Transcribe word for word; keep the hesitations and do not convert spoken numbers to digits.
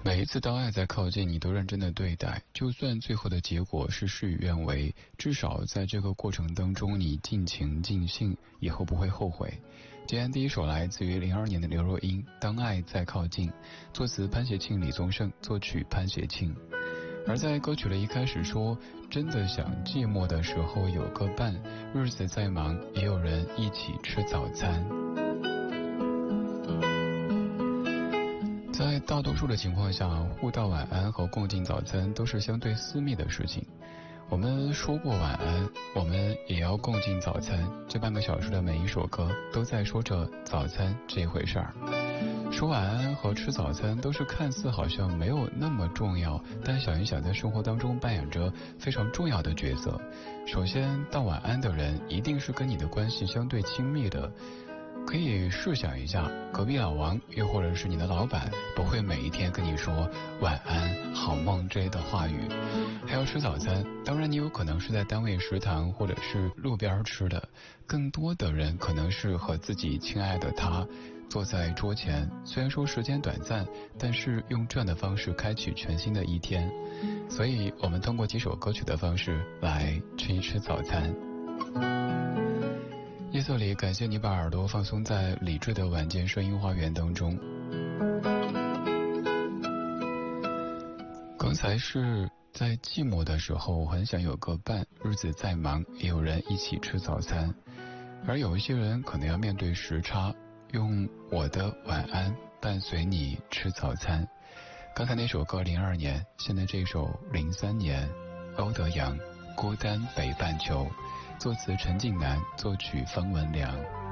每一次当爱在靠近，你都认真的对待，就算最后的结果是事与愿违，至少在这个过程当中你尽情尽兴，以后不会后悔。今天第一首来自于零二年的刘若英《当爱在靠近》，作词潘协庆、李宗盛，作曲潘协庆。而在歌曲的一开始说，真的想寂寞的时候有个伴，日子再忙也有人一起吃早餐。在大多数的情况下，互道晚安和共进早餐都是相对私密的事情。我们说过晚安，我们也要共进早餐。这半个小时的每一首歌都在说着早餐这回事儿。说晚安和吃早餐都是看似好像没有那么重要，但想一想在生活当中扮演着非常重要的角色。首先，道晚安的人一定是跟你的关系相对亲密的。可以试想一下，隔壁老王又或者是你的老板不会每一天跟你说晚安好梦这类的话语。还要吃早餐，当然你有可能是在单位食堂或者是路边吃的，更多的人可能是和自己亲爱的他坐在桌前，虽然说时间短暂，但是用这样的方式开启全新的一天。所以我们通过几首歌曲的方式来吃一吃早餐。夜色里，感谢你把耳朵放松在理智的晚间声音花园当中。刚才是在寂寞的时候很想有个伴，日子再忙也有人一起吃早餐。而有一些人可能要面对时差，用我的晚安伴随你吃早餐。刚才那首歌零二年，现在这首零三年，欧德阳《孤单北半球》，作词陈近南，作曲方文良。